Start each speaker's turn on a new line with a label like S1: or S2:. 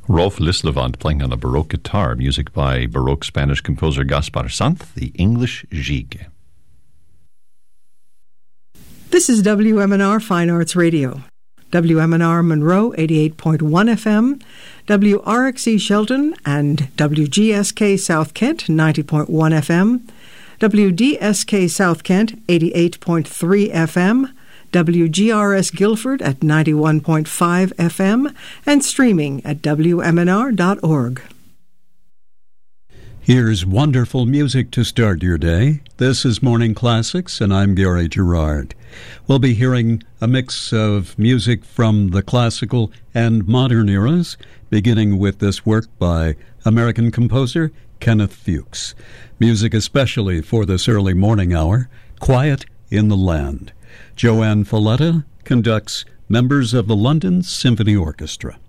S1: Rolf Lislevant playing on a Baroque guitar, music by Baroque Spanish composer Gaspar Sant, the English Gigue.
S2: This is WMNR Fine Arts Radio. WMNR Monroe 88.1 FM, WRXE Shelton and WGSK South Kent 90.1 FM, WDSK South Kent 88.3 FM, WGRS Guilford at 91.5 FM, and streaming at WMNR.org.
S3: Here's wonderful music to start your day. This is Morning Classics, and I'm Gary Gerard. We'll be hearing a mix of music from the classical and modern eras, beginning with this work by American composer Kenneth Fuchs. Music especially for this early morning hour, Quiet in the Land. Joanne Folletta conducts members of the London Symphony Orchestra.